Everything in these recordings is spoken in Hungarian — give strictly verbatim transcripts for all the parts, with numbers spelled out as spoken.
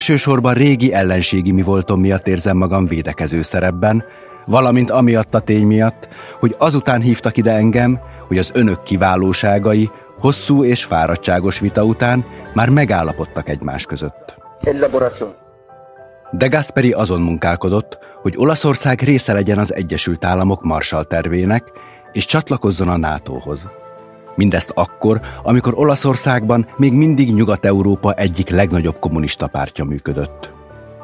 Elsősorban régi ellenségi mi voltom miatt érzem magam védekező szerepben, valamint amiatt a tény miatt, hogy azután hívtak ide engem, hogy az önök kiválóságai hosszú és fáradtságos vita után már megállapodtak egymás között. De Gasperi azon munkálkodott, hogy Olaszország része legyen az Egyesült Államok Marshall tervének, és csatlakozzon a nátóhoz. Mindezt akkor, amikor Olaszországban még mindig Nyugat-Európa egyik legnagyobb kommunista pártja működött.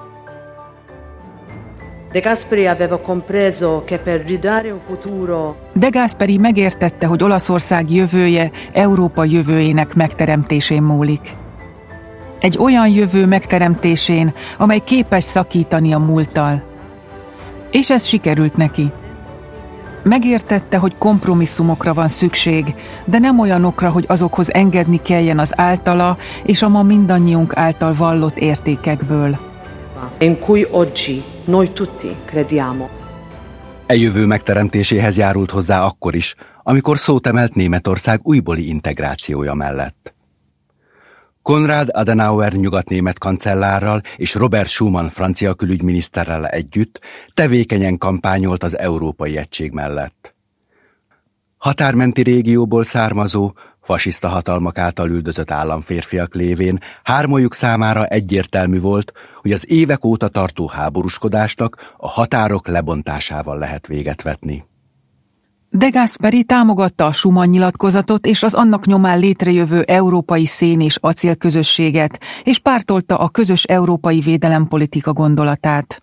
De Gasperi aveva compreso che per ridare un futuro De Gasperi megértette, hogy Olaszország jövője Európa jövőjének megteremtésén múlik. Egy olyan jövő megteremtésén, amely képes szakítani a múlttal. És ez sikerült neki. Megértette, hogy kompromisszumokra van szükség, de nem olyanokra, hogy azokhoz engedni kelljen az általa és a ma mindannyiunk által vallott értékekből. in cui oggi noi tutti crediamo. E jövő megteremtéséhez járult hozzá akkor is, amikor szót emelt Németország újbóli integrációja mellett. Konrad Adenauer nyugatnémet kancellárral és Robert Schuman francia külügyminiszterrel együtt tevékenyen kampányolt az európai egység mellett. Határmenti régióból származó, fasiszta hatalmak által üldözött államférfiak lévén hármójuk számára egyértelmű volt, hogy az évek óta tartó háborúskodásnak a határok lebontásával lehet véget vetni. De Gasperi támogatta a Schuman nyilatkozatot és az annak nyomán létrejövő európai szén- és acélközösséget, és pártolta a közös európai védelempolitika gondolatát.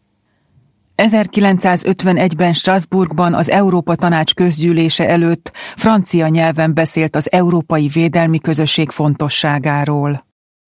ezerkilencszázötvenegyben Strasbourgban az Európa Tanács közgyűlése előtt francia nyelven beszélt az európai védelmi közösség fontosságáról.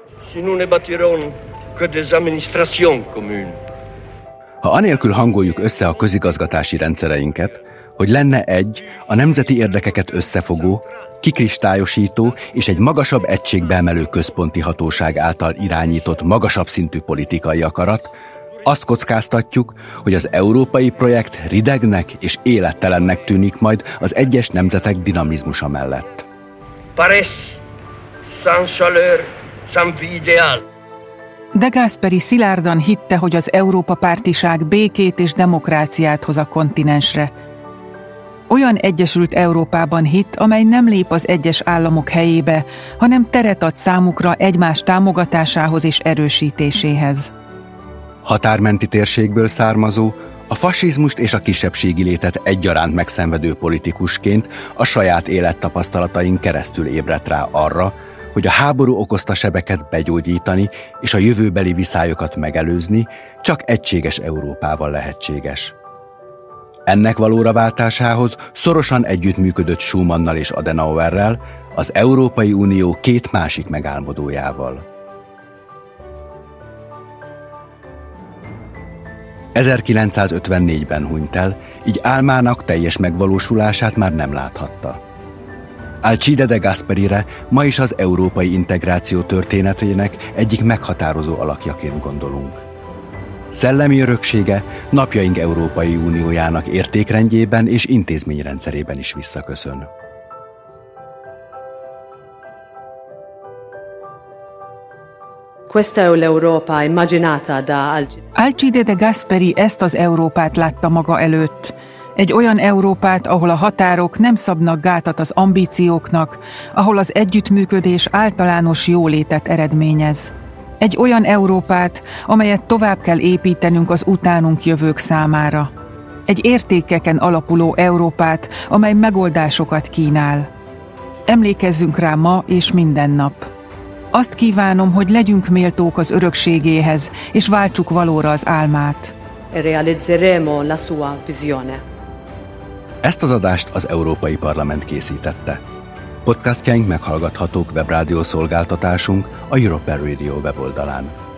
Ha anélkül hangoljuk össze a közigazgatási rendszereinket, hogy lenne egy, a nemzeti érdekeket összefogó, kikristályosító és egy magasabb egységbe emelő központi hatóság által irányított magasabb szintű politikai akarat, azt kockáztatjuk, hogy az európai projekt ridegnek és élettelennek tűnik majd az egyes nemzetek dinamizmusa mellett. De Gasperi szilárdan hitte, hogy az Európa pártiság békét és demokráciát hoz a kontinensre. Olyan egyesült Európában hitt, amely nem lép az egyes államok helyébe, hanem teret ad számukra egymás támogatásához és erősítéséhez. Határmenti térségből származó, a fasizmust és a kisebbségi létet egyaránt megszenvedő politikusként a saját élettapasztalatain keresztül ébredt rá arra, hogy a háború okozta sebeket begyógyítani és a jövőbeli viszályokat megelőzni csak egységes Európával lehetséges. Ennek valóra váltásához szorosan együttműködött Schumannal és Adenauerrel, az Európai Unió két másik megálmodójával. ezerkilencszázötvennégyben hunyt el, így álmának teljes megvalósulását már nem láthatta. Alcide de Gasperire ma is az európai integráció történetének egyik meghatározó alakjaként gondolunk. Szellemi öröksége napjaink Európai Uniójának értékrendjében és intézményrendszerében is visszaköszön. Questa è l'Europa immaginata da Alcide. Alcide de Gasperi ezt az Európát látta maga előtt. Egy olyan Európát, ahol a határok nem szabnak gátat az ambícióknak, ahol az együttműködés általános jólétet eredményez. Egy olyan Európát, amelyet tovább kell építenünk az utánunk jövők számára. Egy értékeken alapuló Európát, amely megoldásokat kínál. Emlékezzünk rá ma és minden nap. Azt kívánom, hogy legyünk méltók az örökségéhez, és váltsuk valóra az álmát. E realizzeremo la sua visione. Ezt az adást az Európai Parlament készítette. Podcastjaink meghallgathatók webrádió szolgáltatásunk a Europe Radio weboldalán.